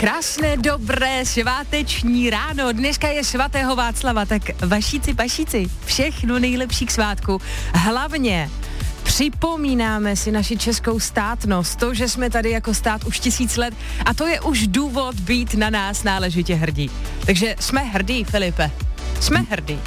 Krásné, dobré, sváteční ráno. Dneska je svatého Václava, tak vašíci, pašíci, všechno nejlepší k svátku. Hlavně připomínáme si naši českou státnost, to, že jsme tady jako stát už 1000 let a to je už důvod být na nás náležitě hrdí. Takže jsme hrdí, Filipe. Jsme hrdí.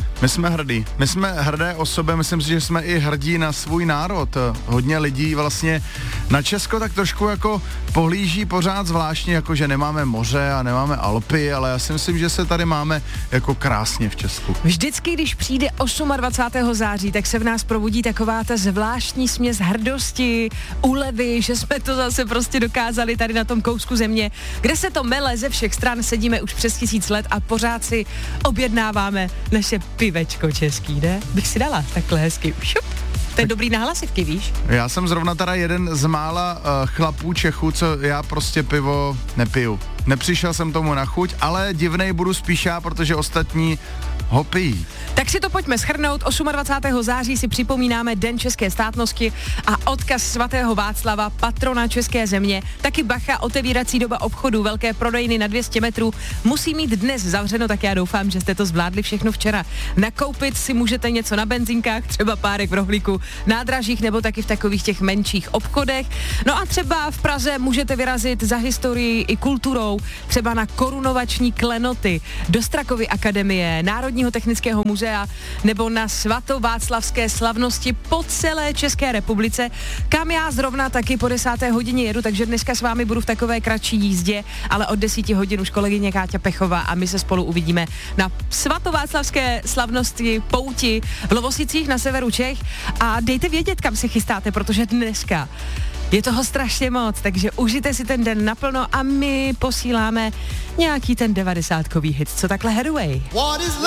My jsme hrdé osoby, myslím si, že jsme i hrdí na svůj národ. Hodně lidí vlastně na Česko tak trošku jako pohlíží pořád zvláštně, jako že nemáme moře a nemáme Alpy, ale já si myslím, že se tady máme jako krásně v Česku. Vždycky, když přijde 28. září, tak se v nás probudí taková ta zvláštní směs hrdosti, úlevy, že jsme to zase prostě dokázali tady na tom kousku země, kde se to mele ze všech stran, sedíme už přes 1000 let a pořád si objednáváme naše pivečko český, ne? Bych si dala takhle hezky. Šup. To je dobrý na hlasivky, víš? Já jsem zrovna teda jeden z mála chlapů Čechů, co já prostě pivo nepiju. Nepřišel jsem tomu na chuť, ale divnej budu spíš já, protože ostatní ho pijí. Tak si to pojďme shrnout. 28. září si připomínáme Den české státnosti a odkaz svatého Václava, patrona české země. Taky bacha, otevírací doba obchodu, velké prodejny na 200 metrů musí mít dnes zavřeno, tak já doufám, že jste to zvládli všechno včera. Nakoupit si můžete něco na benzínkách, třeba párek v rohlíku, nádražích nebo taky v takových těch menších obchodech. No a třeba v Praze můžete vyrazit za historií i kulturou, třeba na korunovační klenoty, do Strakovy akademie, Národního technického muzea nebo na svatováclavské slavnosti po celé České republice, kam já zrovna taky po 10. hodině jedu, takže dneska s vámi budu v takové kratší jízdě, ale od 10 hodin už kolegyně Káťa Pechová a my se spolu uvidíme na svatováclavské slavnosti pouti v Lovosicích na severu Čech a dejte vědět, kam se chystáte, protože dneska je toho strašně moc, takže užijte si ten den naplno a my posíláme nějaký ten 90kový hit. Co takhle Hathaway?